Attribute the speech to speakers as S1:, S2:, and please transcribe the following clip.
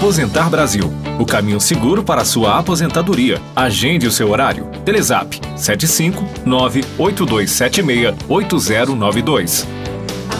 S1: Aposentar Brasil, o caminho seguro para a sua aposentadoria. Agende o seu horário. Telezap 75982768092.